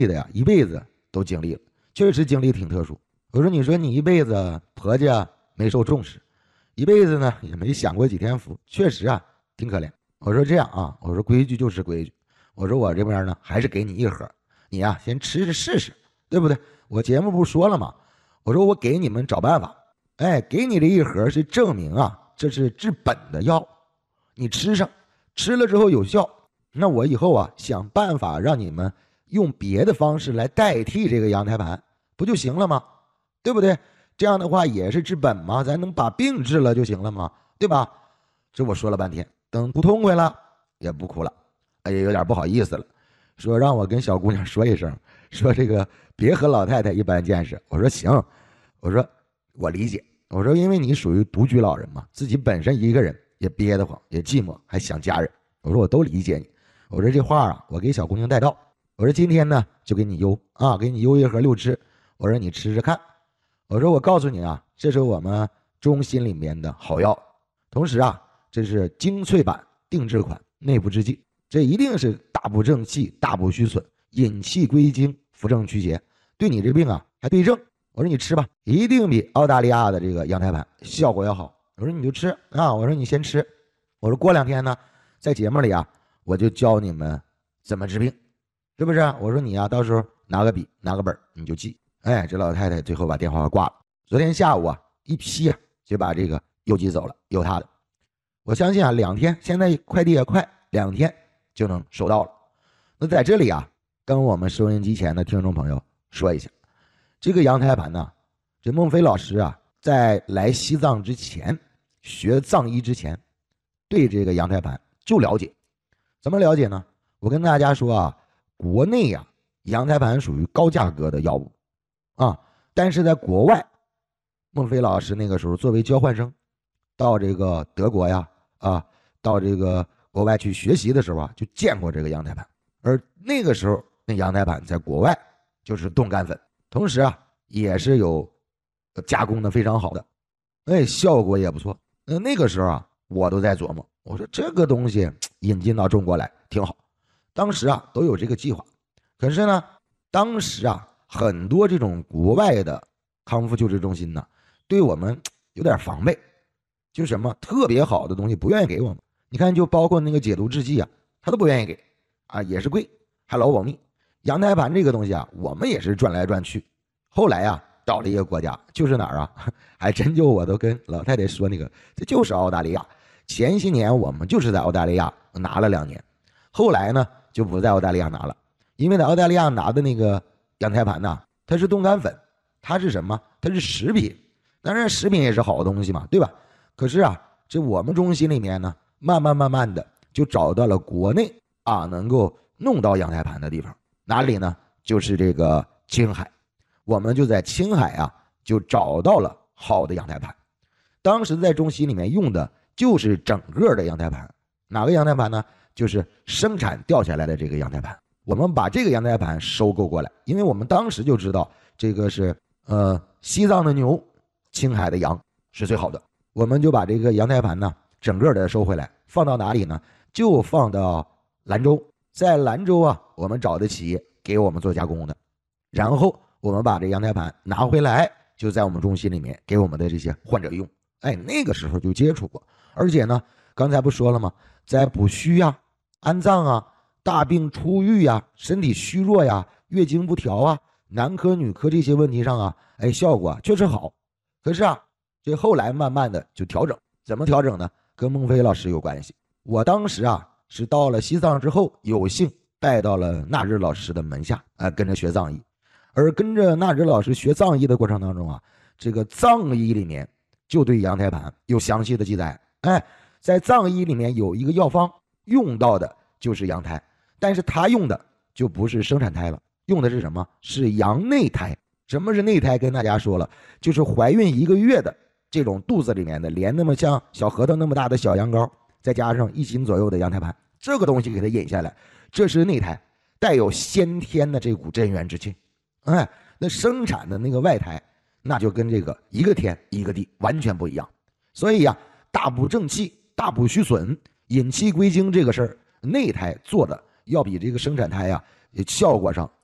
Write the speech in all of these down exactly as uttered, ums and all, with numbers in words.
的呀，一辈子都经历了，确实经历挺特殊。我说你说你一辈子婆家没受重视，一辈子呢也没享过几天福，确实啊挺可怜。我说这样啊，我说规矩就是规矩，我说我这边呢还是给你一盒，你呀、啊、先吃着试试，对不对？我节目不是说了吗？我说我给你们找办法，哎，给你这一盒是证明啊，这是治本的药，你吃上，吃了之后有效，那我以后啊想办法让你们用别的方式来代替这个羊胎盘，不就行了吗？对不对？这样的话也是治本嘛，咱能把病治了就行了嘛，对吧？这我说了半天，等不痛快了也不哭了，哎，也有点不好意思了，说让我跟小姑娘说一声，说这个别和老太太一般见识。我说行，我说我理解，我说因为你属于独居老人嘛，自己本身一个人也憋得慌，也寂寞，还想家人。我说我都理解你，我说这话啊，我给小姑娘带到。我说今天呢就给你邮啊，给你邮一盒六吃，我说你吃吃看。我说我告诉你啊，这是我们中心里面的好药，同时啊，这是精粹版定制款内服制剂，这一定是大补正气、大补虚损、引气归经、扶正祛邪，对你这病啊还对症。我说你吃吧，一定比澳大利亚的这个羊胎盘效果要好。我说你就吃啊，我说你先吃。我说过两天呢，在节目里啊，我就教你们怎么治病，是不是？我说你啊，到时候拿个笔拿个本你就记。哎，这老太太最后把电话挂了。昨天下午啊，一批啊就把这个邮寄走了，邮他的。我相信啊，两天，现在快递也快，两天就能收到了。那在这里啊，跟我们收音机前的听众朋友说一下，这个羊胎盘呢，这孟非老师啊，在来西藏之前，学藏医之前，对这个羊胎盘就了解。怎么了解呢？我跟大家说啊，国内啊，羊胎盘属于高价格的药物啊，但是在国外，孟非老师那个时候作为交换生，到这个德国呀，啊，到这个国外去学习的时候啊，就见过这个羊胎盘。而那个时候，那羊胎盘在国外就是冻干粉，同时啊，也是有加工的非常好的，哎，效果也不错。那那个时候啊，我都在琢磨，我说这个东西引进到中国来挺好。当时啊，都有这个计划，可是呢，当时啊，很多这种国外的康复救治中心呢，对我们有点防备，就什么特别好的东西不愿意给我们。你看，就包括那个解毒制剂啊，他都不愿意给啊，也是贵，还老保密。羊胎盘这个东西啊，我们也是转来转去。后来啊，找了一个国家，就是哪儿啊？还真就我都跟老太太说那个，这就是澳大利亚。前些年我们就是在澳大利亚拿了两年，后来呢就不在澳大利亚拿了，因为在澳大利亚拿的那个羊胎盘呢，它是冻干粉，它是什么？它是食品，当然食品也是好东西嘛，对吧？可是啊，这我们中心里面呢，慢慢慢慢的就找到了国内啊能够弄到羊胎盘的地方，哪里呢？就是这个青海。我们就在青海啊，就找到了好的羊胎盘。当时在中心里面用的就是整个的羊胎盘，哪个羊胎盘呢？就是生产掉下来的这个羊胎盘。我们把这个羊胎盘收购过来，因为我们当时就知道这个是呃西藏的牛，青海的羊是最好的。我们就把这个羊胎盘呢，整个的收回来，放到哪里呢？就放到兰州。在兰州啊，我们找的企业给我们做加工的，然后我们把这羊胎盘拿回来，就在我们中心里面给我们的这些患者用。哎，那个时候就接触过，而且呢，刚才不说了吗？在补虚呀、安脏啊、大病初愈呀、身体虚弱呀、月经不调啊、男科女科这些问题上啊，哎，效果确实好。可是啊，这后来慢慢的就调整，怎么调整呢？跟孟非老师有关系。我当时啊是到了西藏之后，有幸拜到了纳日老师的门下，啊、呃，跟着学藏医。而跟着纳日老师学藏医的过程当中啊，这个藏医里面就对羊胎盘有详细的记载。哎，在藏医里面有一个药方用到的就是羊胎，但是他用的就不是生产胎了，用的是什么？是羊内胎。什么是内胎？跟大家说了，就是怀孕一个月的这种肚子里面的连那么像小核桃那么大的小羊羔，再加上一斤左右的羊胎盘，这个东西给它引下来，这是内胎，带有先天的这股真元之气。哎，那生产的那个外胎，那就跟这个一个天一个地完全不一样。所以呀、啊，大补正气、大补虚损、引气归经这个事儿，内胎做的要比这个生产胎呀、啊，效果上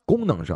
功能上